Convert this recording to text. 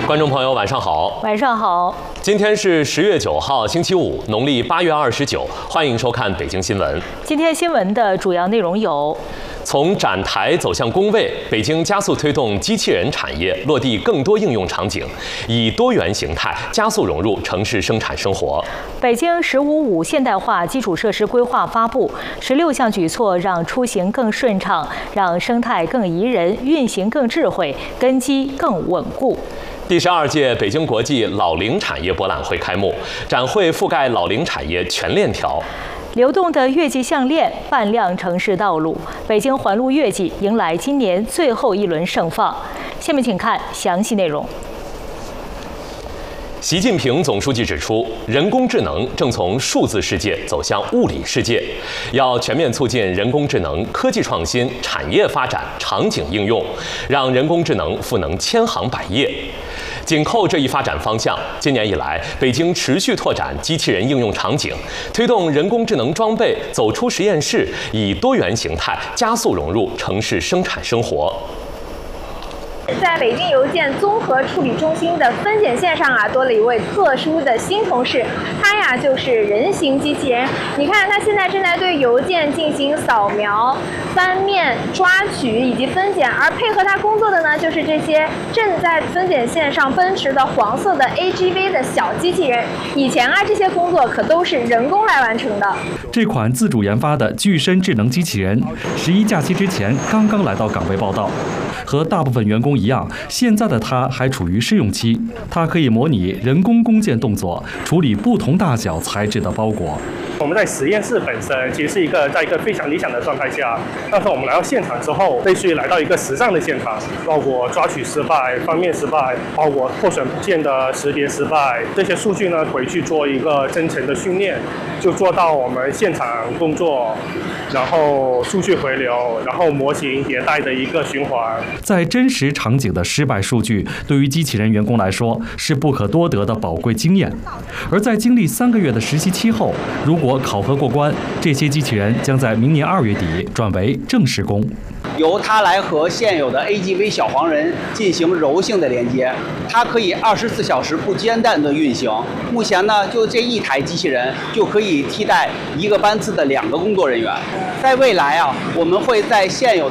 观众朋友，晚上好。 晚上好。 今天是10月9号，星期五，农历8月29。欢迎收看北京新闻。 今天新闻的主要内容有： 从展台走向工位，北京加速推动机器人产业落地更多应用场景，以多元形态加速融入城市生产生活。 北京“十五五”现代化基础设施规划发布，16项举措让出行更顺畅，让生态更宜人，运行更智慧，根基更稳固。 第12届北京国际老龄产业博览会开幕，展会覆盖老龄产业全链条。 流动的月季项链伴亮城市道路，北京环路月季迎来今年最后一轮盛放。下面请看详细内容。 习近平总书记指出，人工智能正从数字世界走向物理世界，要全面促进人工智能科技创新、产业发展、场景应用，让人工智能赋能千行百业。紧扣这一发展方向，今年以来，北京持续拓展机器人应用场景，推动人工智能装备走出实验室，以多元形态加速融入城市生产生活。 在北京邮件综合处理中心的分拣线上多了一位特殊的新同事，他就是人形机器人。你看，他现在正在对邮件进行扫描、翻面、抓取以及分拣，而配合他工作的呢，就是这些正在分拣线上奔驰的黄色的 AGV 的小机器人。以前这些工作可都是人工来完成的。 这款自主研发的具身智能机器人，11假期之前刚刚来到岗位报到。和大部分员工一样，现在的它还处于试用期。它可以模拟人工工件动作，处理不同大小材质的包裹。 我们在实验室本身其实是在一个非常理想的状态下，但是我们来到现场之后，类似于来到一个实战的现场，包括抓取失败、翻面失败，包括破损件的识别失败，这些数据呢回去做一个真诚的训练，就做到我们现场工作，然后数据回流，然后模型迭代的一个循环。 在真实场景的失败数据，对于机器人员工来说是不可多得的宝贵经验。而在经历3个月的实习期后，如果考核过关，这些机器人将在明年2月底转为正式工。 由它来和现有的 AGV 小黄人进行柔性的连接，它可以24小时不间断的运行。目前呢，就这一台机器人就可以替代一个班次的2个工作人员。在未来我们会在现有